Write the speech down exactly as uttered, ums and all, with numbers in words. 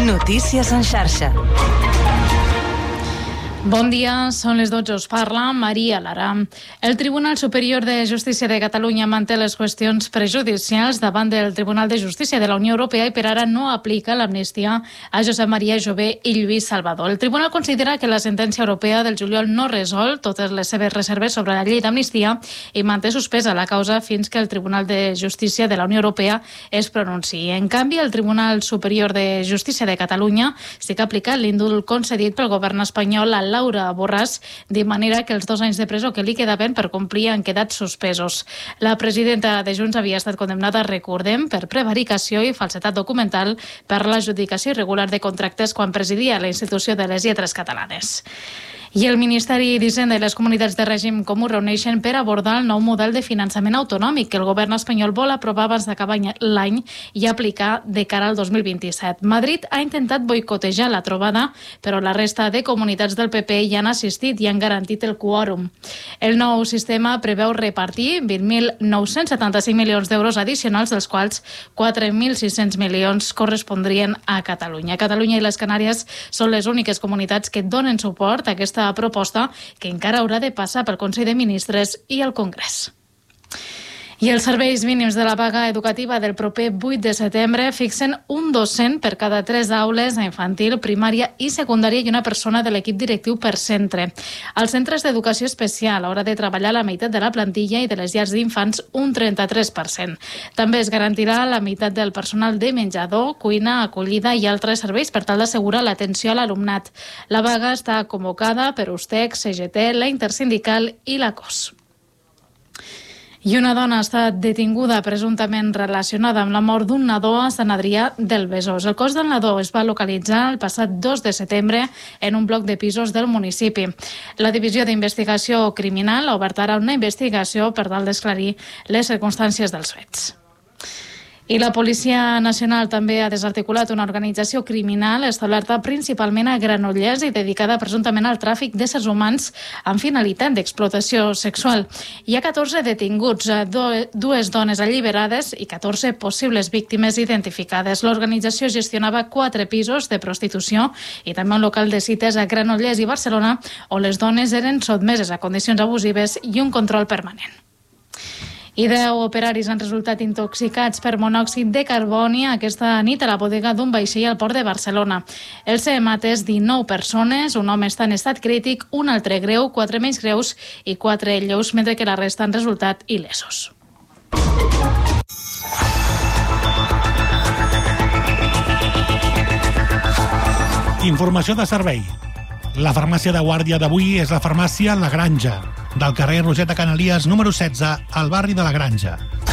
Notícies en xarxa. Bon dia, són les dotze, us parla Maria Lara. El Tribunal Superior de Justícia de Catalunya manté les qüestions prejudicials davant del Tribunal de Justícia de la Unió Europea i per ara no aplica l'amnistia a Josep Maria Jové i Lluís Salvador. El Tribunal considera que la sentència europea del juliol no resol totes les seves reserves sobre la llei d'amnistia i manté suspesa la causa fins que el Tribunal de Justícia de la Unió Europea es pronunciï. En canvi, el Tribunal Superior de Justícia de Catalunya sí que ha aplicat l'indult concedit pel govern espanyol a Laura Borràs, de manera que els dos anys de presó que li quedaven per complir han quedat suspesos. La presidenta de Junts havia estat condemnada, recordem, per prevaricació i falsetat documental per l'adjudicació irregular de contractes quan presidia la institució de les lletres catalanes. I el Ministeri d'Hisenda i les comunitats de règim comú reuneixen per abordar el nou model de finançament autonòmic que el govern espanyol vol aprovar abans d'acabar l'any i aplicar de cara al dos mil vint-i-set. Madrid ha intentat boicotejar la trobada, però la resta de comunitats del P P hi han assistit i han garantit el quòrum. El nou sistema preveu repartir vint mil nou-cents setanta-cinc milions d'euros addicionals, dels quals quatre mil sis-cents milions correspondrien a Catalunya. Catalunya i les Canàries són les úniques comunitats que donen suport a aquesta proposta, que encara haurà de passar pel Consell de Ministres i el Congrés. I els serveis mínims de la paga educativa del proper vuit de setembre fixen un docent per cada tres aules a infantil, primària i secundària i una persona de l'equip directiu per centre. Als centres d'educació especial haurà de treballar la meitat de la plantilla i de les llars d'infants un trenta-tres per cent. També es garantirà la meitat del personal de menjador, cuina, acollida i altres serveis per tal d'assegurar l'atenció a l'alumnat. La vaga està convocada per Ustec, C G T, la Intersindical i la C O S. I una dona ha estat detinguda presumptament relacionada amb la mort d'un nadó a Sant Adrià del Besòs. El cos del nadó es va localitzar el passat dos de setembre en un bloc de pisos del municipi. La Divisió d'Investigació Criminal ha obert ara una investigació per tal d'esclarir les circumstàncies dels fets. I la Policia Nacional també ha desarticulat una organització criminal establerta principalment a Granollers i dedicada presumptament al tràfic d'éssers humans amb finalitat d'explotació sexual. Hi ha catorze detinguts, dues dones alliberades i catorze possibles víctimes identificades. L'organització gestionava quatre pisos de prostitució i també un local de cites a Granollers i Barcelona, on les dones eren sotmeses a condicions abusives i un control permanent. I deu operaris han resultat intoxicats per monòxid de carboni aquesta nit a la bodega d'un vaixell al port de Barcelona. Els s'ha atès dinou persones, un home està en estat crític, un altre greu, quatre menys greus i quatre lleus, mentre que la resta han resultat il·lesos. Informació de servei. La farmàcia de guàrdia d'avui és la farmàcia La Granja, del carrer Roseta Canalies número setze, al barri de La Granja.